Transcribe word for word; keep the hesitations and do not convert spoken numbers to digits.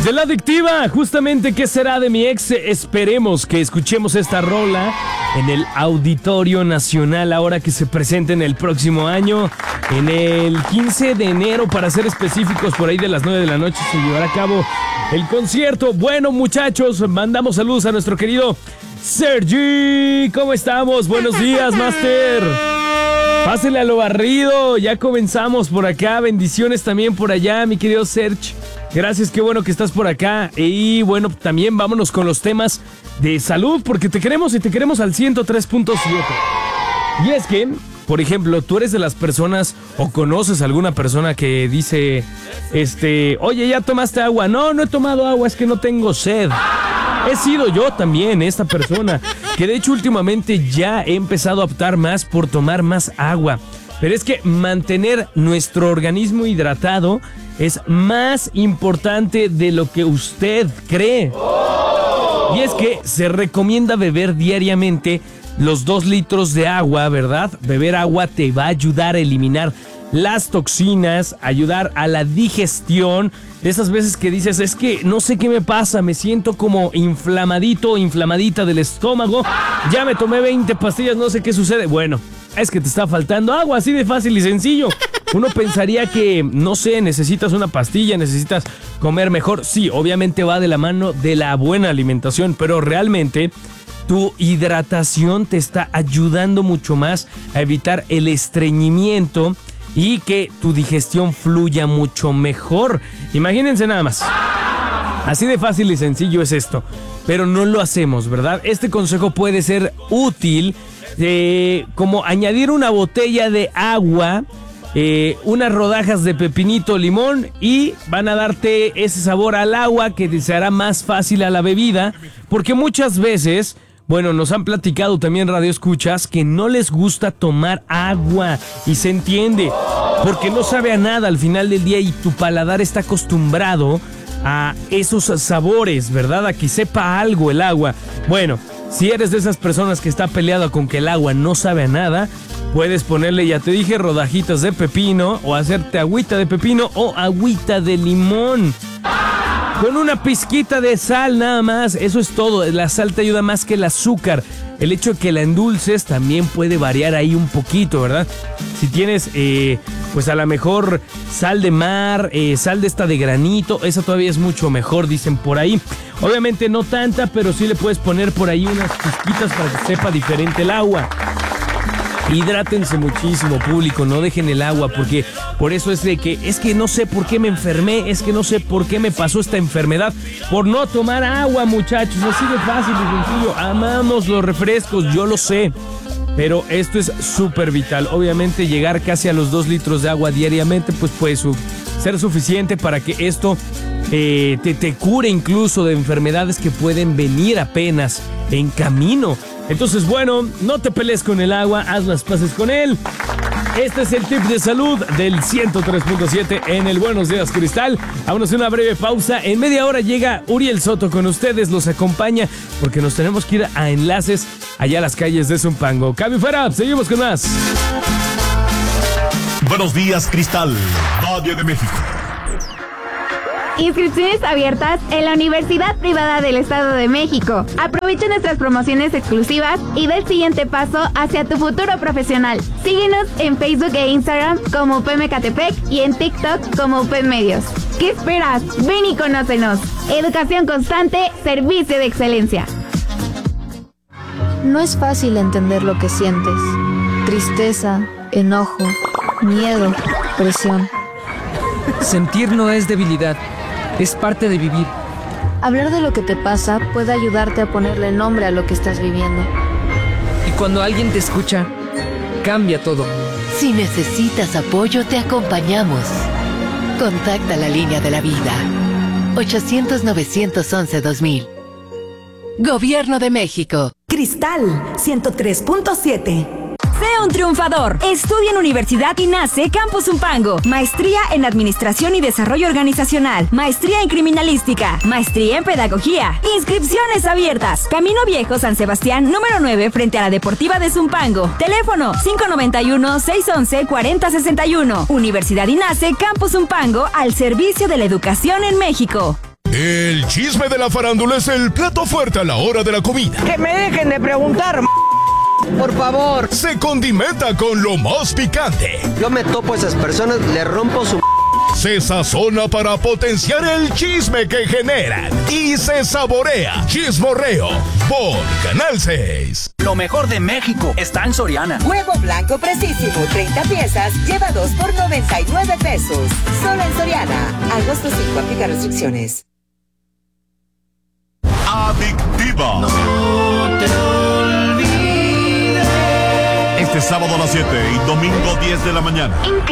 de La Adictiva, justamente ¿Qué será de mi ex? Esperemos que escuchemos esta rola en el Auditorio Nacional ahora que se presente en el próximo año. En el quince de enero, para ser específicos, por ahí de las nueve de la noche se llevará a cabo el concierto. Bueno, muchachos, mandamos saludos a nuestro querido Sergi. ¿Cómo estamos? Buenos días, Master. Pásele a lo barrido, ya comenzamos por acá. Bendiciones también por allá, mi querido Serge. Gracias, qué bueno que estás por acá. Y bueno, también vámonos con los temas de salud, porque te queremos y te queremos al ciento tres punto siete. Y es que, por ejemplo, tú eres de las personas o conoces a alguna persona que dice, este, oye, ¿ya tomaste agua? No, no he tomado agua, es que no tengo sed. He sido yo también esta persona, que de hecho últimamente ya he empezado a optar más por tomar más agua. Pero es que mantener nuestro organismo hidratado es más importante de lo que usted cree. Y es que se recomienda beber diariamente los dos litros de agua, ¿verdad? Beber agua te va a ayudar a eliminar las toxinas, ayudar a la digestión. De esas veces que dices, es que no sé qué me pasa, me siento como inflamadito, inflamadita del estómago. Ya me tomé veinte pastillas, no sé qué sucede. Bueno, es que te está faltando agua, así de fácil y sencillo. Uno pensaría que, no sé, necesitas una pastilla, necesitas comer mejor. Sí, obviamente va de la mano de la buena alimentación, pero realmente tu hidratación te está ayudando mucho más a evitar el estreñimiento y que tu digestión fluya mucho mejor. Imagínense nada más. Así de fácil y sencillo es esto, pero no lo hacemos, ¿verdad? Este consejo puede ser útil, eh, como añadir una botella de agua, eh, unas rodajas de pepinito, limón, y van a darte ese sabor al agua que te hará más fácil a la bebida, porque muchas veces, bueno, nos han platicado también radioescuchas que no les gusta tomar agua, y se entiende, porque no sabe a nada al final del día y tu paladar está acostumbrado a esos sabores, ¿verdad? A que sepa algo el agua. Bueno, si eres de esas personas que está peleada con que el agua no sabe a nada, puedes ponerle, ya te dije, rodajitas de pepino, o hacerte agüita de pepino o agüita de limón. Con una pizquita de sal nada más, eso es todo. La sal te ayuda más que el azúcar. El hecho de que la endulces también puede variar ahí un poquito, ¿verdad? Si tienes, eh, pues a lo mejor sal de mar, eh, sal de esta de granito, esa todavía es mucho mejor, dicen por ahí. Obviamente no tanta, pero sí le puedes poner por ahí unas pizquitas para que sepa diferente el agua. Hidrátense muchísimo, público, no dejen el agua, porque por eso es de que, es que no sé por qué me enfermé, es que no sé por qué me pasó esta enfermedad, por no tomar agua, muchachos. Así de fácil y sencillo. Amamos los refrescos, yo lo sé, pero esto es súper vital. Obviamente llegar casi a los dos litros de agua diariamente, pues puede su- ser suficiente para que esto eh, te, te cure incluso de enfermedades que pueden venir apenas en camino. Entonces, bueno, no te pelees con el agua, haz las paces con él. Este es el tip de salud del ciento tres punto siete en el Buenos Días, Cristal. Vámonos a una breve pausa. En media hora llega Uriel Soto con ustedes, los acompaña porque nos tenemos que ir a enlaces allá a las calles de Zumpango. Cambio fuera, seguimos con más. Buenos Días, Cristal, Valle de México. Inscripciones abiertas en la Universidad Privada del Estado de México. Aprovecha nuestras promociones exclusivas y da el siguiente paso hacia tu futuro profesional. Síguenos en Facebook e Instagram como U P M Ecatepec y en TikTok como U P M Medios. ¿Qué esperas? Ven y conócenos. Educación constante, servicio de excelencia. No es fácil entender lo que sientes. Tristeza, enojo, miedo, presión. Sentir no es debilidad, es parte de vivir. Hablar de lo que te pasa puede ayudarte a ponerle nombre a lo que estás viviendo. Y cuando alguien te escucha, cambia todo. Si necesitas apoyo, te acompañamos. Contacta la línea de la vida. ochocientos, novecientos once, dos mil. Gobierno de México. Cristal ciento tres punto siete. Sé un triunfador. Estudia en Universidad INACE Campus Zumpango. Maestría en Administración y Desarrollo Organizacional. Maestría en Criminalística. Maestría en Pedagogía. Inscripciones abiertas. Camino Viejo San Sebastián, número nueve, frente a la Deportiva de Zumpango. Teléfono cinco nueve uno, seis uno uno, cuatro cero seis uno. Universidad INACE Campus Zumpango, al servicio de la educación en México. El chisme de la farándula es el plato fuerte a la hora de la comida. Que me dejen de preguntar, por favor. Se condimenta con lo más picante. Yo me topo a esas personas, le rompo su... Se sazona para potenciar el chisme que generan. Y se saborea. Chismorreo por Canal seis. Lo mejor de México está en Soriana. Huevo blanco precisísimo, treinta piezas, lleva dos por noventa y nueve pesos. Solo en Soriana. Agosto cinco, aplica restricciones. Adictiva. No te olvides. Este sábado a las siete y domingo diez de la mañana.